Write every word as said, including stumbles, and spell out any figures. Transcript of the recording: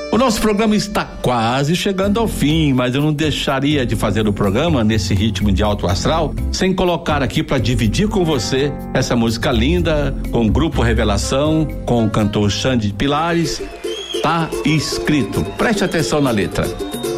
O nosso programa está quase chegando ao fim, mas eu não deixaria de fazer o programa nesse ritmo de alto astral sem colocar aqui para dividir com você essa música linda com o Grupo Revelação, com o cantor Xande Pilares. Tá escrito, preste atenção na letra.